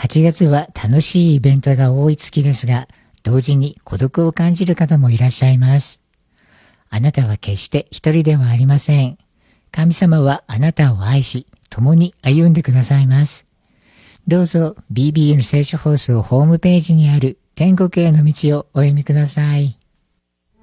8月は楽しいイベントが多い月ですが、同時に孤独を感じる方もいらっしゃいます。あなたは決して一人ではありません。神様はあなたを愛し、共に歩んでくださいます。どうぞ BBN 聖書放送ホームページにある天国への道をお読みください。